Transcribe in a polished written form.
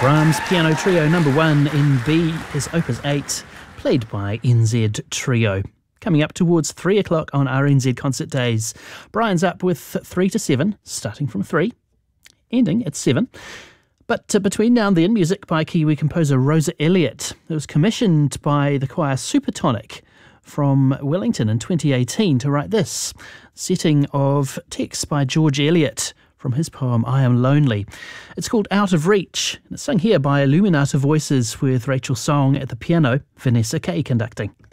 Brahms Piano Trio number 1 in B is Opus 8, played by NZ Trio. Coming up towards 3 o'clock on RNZ Concert Days. Brian's up with 3 to 7, starting from 3, ending at 7. But between now and then, music by Kiwi composer Rosa Elliott. It was commissioned by the choir Supertonic from Wellington in 2018 to write this setting of text by George Eliot from his poem I Am Lonely. It's called Out of Reach, and it's sung here by Illuminata Voices with Rachel Song at the piano, Vanessa Kay conducting.